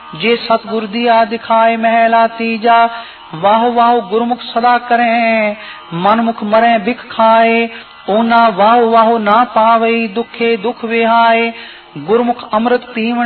जे सतगुर दिया दिखाए महला तीजा। वाह वाह गुरमुख सदा करें, मनमुख मरे बिख खाए। ओना वाह वाह ना पावे, दुखे दुख विहाए। गुरमुख अमृत पीवण